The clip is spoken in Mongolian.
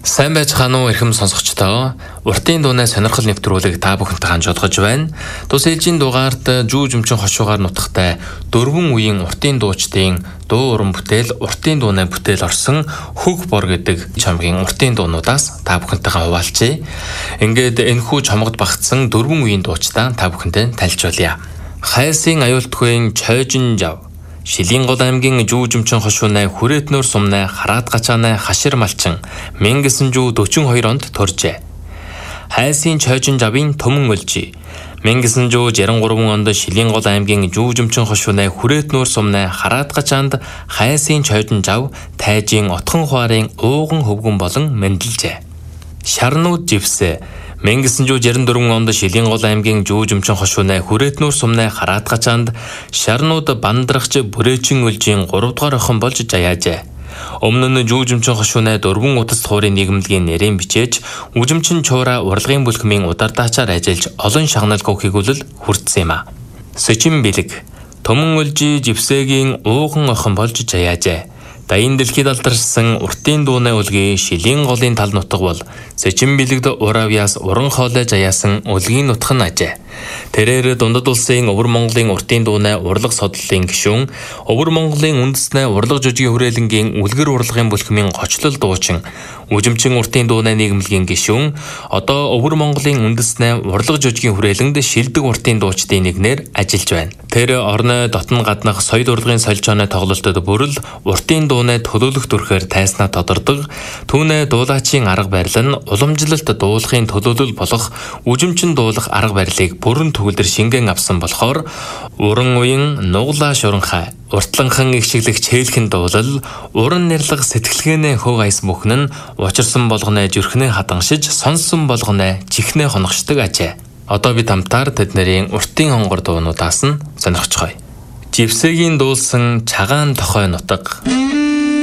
Сайн байцгаана уу эрхэм сонсогчдоо. Уртын дууны сонирхол нэвтрүүлэг та бүхэнтэй хамт олгож байна. Тус ээлжийн дугаард жүүжмчин хошуугаар нутагтай 4 үеийн уртын дуучдын дуу уран бүтээл, уртын дууны бүтээл орсон Хөг бор гэдэг чамгийн уртын дуунуудаас та бүхэнтэйгээ хуваалцъя. Ингээд энэхүү чамгад багтсан 4 үеийн дуучдаа та бүхэнтэй танилцуулъя. Хайсын аюултгүйн Чойжин жав, Шилийн гол аймгийн жүүжмчин хошуунай Хүрэтнөр сумнай Хараат гачаанай Хашир малчин 1942 онд төржээ. Хайсын Чойжин жавын Төмөн өлжи 1963 онд Шилийн гол аймгийн жүүжмчин хошуунай Хүрэтнөр сумнай Хараат гачаанд Хайсын Чойжин жав тайжийн отхон хуарын ууган хөвгөн болон мэндэлжээ. Шарнууд живсэ 1964 онд Шилийн гол аймгийн жүүжмчин хошуунай Хүрэтнөр сумнай Хараат гачаанд шарнууд бандрагч Бүрээчин өлжийн 3 дугаар охин болж жаяажээ. Өмнө нь жүүжмчин хошуунай дөрвөн утас туурын нийгэмлэгийн нэрийн бичээж үжимчин чуура урлагийн бүлхмийн удардаачаар ажиллаж олон шагналгүй хэгүүлэл хүртсэн юм а. Сэчин бэлэг Төмөн өлжи живсэгийн ууган охин болж жаяажээ. Даян дэлхийд алдаршсан уртын дууны үлгийн Шилийн голын тал нутаг бол Сэчин бэлэгд Уравьяас уран хоолой жаяасан үлгийн нутаг нь ажээ. Тэрээр Дундад улсын Өвөр Монголын уртын дууны урлаг содлолын гишүүн, Өвөр Монголын үндэснээ урлаг жүжигийн хүрээлэнгийн үлгэр урлагийн бүлхмийн гочлол дуучин, үжимчин уртын дууны нийгэмлэгийн гишүүн, одоо Өвөр Монголын үндэснээ урлаг жүжигийн хүрээлэнд шилдэг уртын дуучдын нэгнээр ажиллаж байна. Тэр орны дотн гаднах соёл урлагийн солилцооны тоглолтод бүрэл уртын дууны төлөөлөх дүрхээр тайснаа тодордог, түүнээ дуулаачийн арга барил нь уламжлалт дуулахын төлөөлөл болох үжимчин дуулах арга барилыг бүрэн төгөлдөр шингэн авсан болохоор уран уян нуглаа шуранхай, уртланхан игшиглэх чэйлхэн дуулал, уран нэрлэг сэтгэлгээний хөв айс бүхэн нь учирсан болгоны зүрхнээ хадганшиж, сонсон болгоны чихнээ хоногшдог ажээ. Одоо бид хамтаар тэднэрийн уртын хонгор дуунуудаас нь сонирхцгоё. Живсэгийн дуулсан Чагаан тохой нутаг.